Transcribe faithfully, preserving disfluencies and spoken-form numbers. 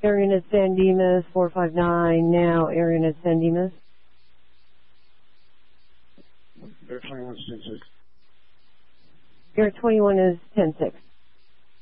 Area at San Dimas, four five nine, now area at San Dimas. Air twenty-one is ten six. Area twenty-one is ten six.